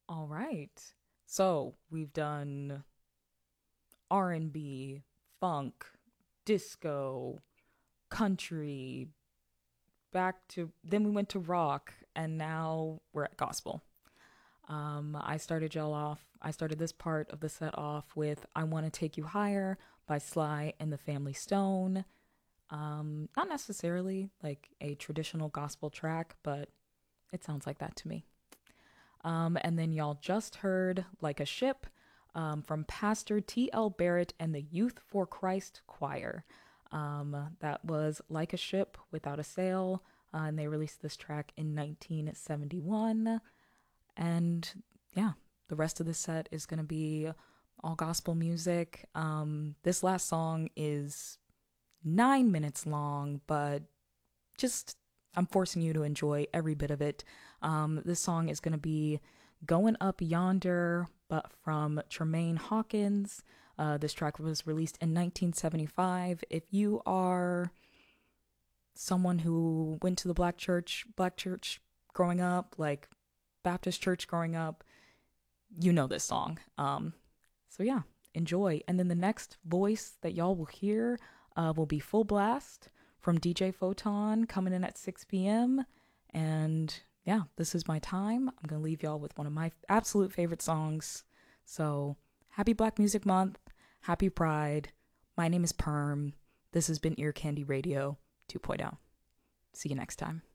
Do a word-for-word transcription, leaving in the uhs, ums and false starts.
All right. So we've done R and B, funk, disco, country, back to then we went to rock, and now we're at gospel. Um, I started y'all off. I started this part of the set off with "I Want to Take You Higher" by Sly and the Family Stone. Um, not necessarily like a traditional gospel track, but it sounds like that to me. Um, and then y'all just heard Like a Ship um, from Pastor T L. Barrett and the Youth for Christ Choir. Um, that was Like a Ship Without a Sail, uh, and they released this track in nineteen seventy-one. And yeah, the rest of the set is going to be all gospel music. Um, this last song is nine minutes long, but just I'm forcing you to enjoy every bit of it. Um, this song is going to be Going Up Yonder, but from Tremaine Hawkins. Uh, this track was released in nineteen seventy-five. If you are someone who went to the black church, black church growing up, like Baptist church growing up, you know this song. Um, so yeah, enjoy. And then the next voice that y'all will hear uh, will be Full Blast from D J Photon coming in at six p.m. And yeah, this is my time. I'm going to leave y'all with one of my absolute favorite songs. So happy Black Music Month. Happy Pride. My name is Perm. This has been Ear Candy Radio 2.0. See you next time.